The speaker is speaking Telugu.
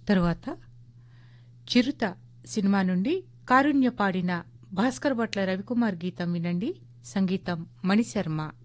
తరువాత చిరుత సినిమా నుండి కారుణ్య పాడిన భాస్కర్ భట్ల రవికుమార్ గీతం వినండి. సంగీతం మణిశర్మ.